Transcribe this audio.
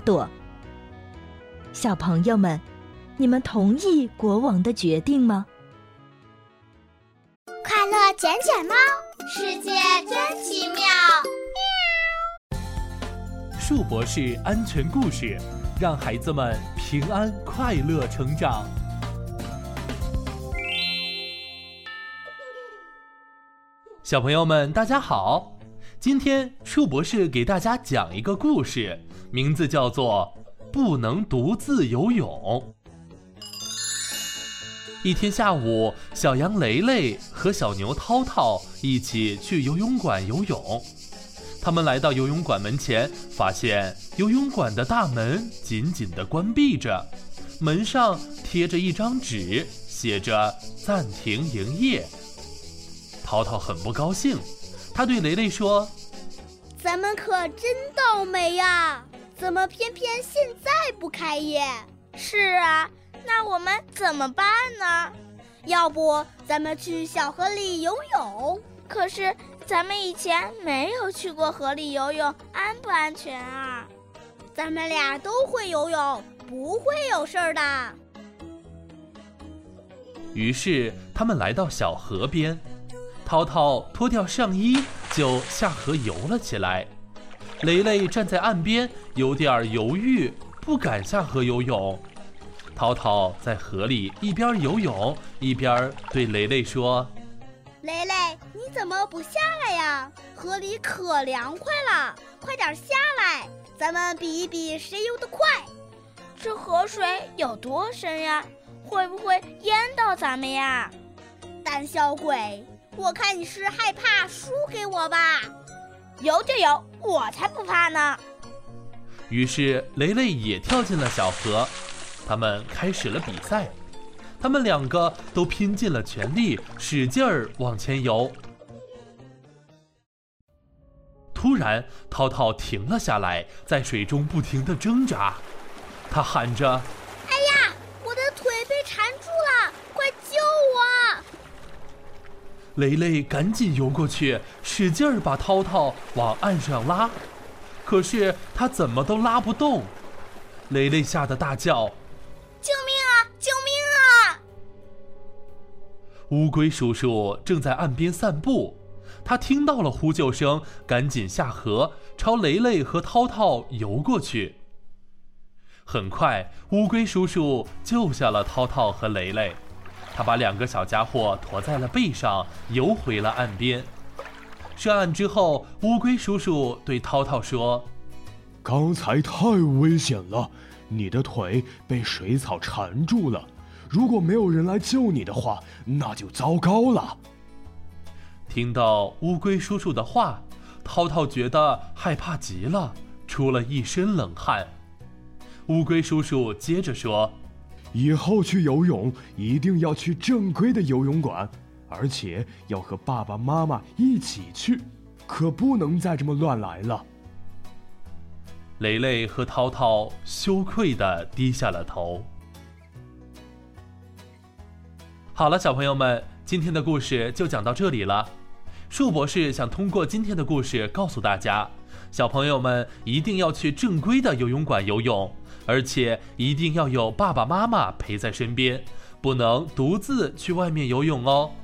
朵。小朋友们，你们同意国王的决定吗？ 快乐捡捡猫，世界真奇妙。 树博士安全故事，让孩子们平安快乐成长。小朋友们大家好，今天树博士给大家讲一个故事，名字叫做不能独自游泳。一天下午，小羊雷雷和小牛涛涛一起去游泳馆游泳。他们来到游泳馆门前，发现游泳馆的大门紧紧地关闭着，门上贴着一张纸，写着暂停营业。涛涛很不高兴，他对雷雷说： 咱们可真倒霉呀，怎么偏偏现在不开业？ 是啊，那我们怎么办呢？ 要不咱们去小河里游泳？ 可是咱们以前没有去过河里游泳，安不安全啊？ 咱们俩都会游泳，不会有事儿的。 于是他们来到小河边，涛涛脱掉上衣就下河游了起来。雷雷站在岸边，有点犹豫，不敢下河游泳。涛涛在河里一边游泳一边对雷雷说： 雷雷，你怎么不下来呀？河里可凉快了，快点下来，咱们比一比谁游得快。 这河水有多深呀？会不会淹到咱们呀？ 胆小鬼，我看你是害怕输给我吧。 游就游，我才不怕呢。 于是雷雷也跳进了小河，他们开始了比赛。他们两个都拼尽了全力，使劲儿往前游。突然，涛涛停了下来，在水中不停地挣扎。他喊着： 哎呀，我的腿被缠住了，快救我！ 雷雷赶紧游过去，使劲儿把涛涛往岸上拉，可是他怎么都拉不动。雷雷吓得大叫： 救命啊！救命啊！ 乌龟叔叔正在岸边散步，他听到了呼救声，赶紧下河，朝雷雷和涛涛游过去。很快，乌龟叔叔救下了涛涛和雷雷，他把两个小家伙驮在了背上，游回了岸边。上岸之后，乌龟叔叔对涛涛说： 刚才太危险了，你的腿被水草缠住了，如果没有人来救你的话，那就糟糕了。 听到乌龟叔叔的话，涛涛觉得害怕极了，出了一身冷汗。乌龟叔叔接着说： 以后去游泳一定要去正规的游泳馆，而且要和爸爸妈妈一起去，可不能再这么乱来了。 雷雷和涛涛羞愧地低下了头。好了，小朋友们，今天的故事就讲到这里了。树博士想通过今天的故事告诉大家，小朋友们一定要去正规的游泳馆游泳，而且一定要有爸爸妈妈陪在身边，不能独自去外面游泳哦。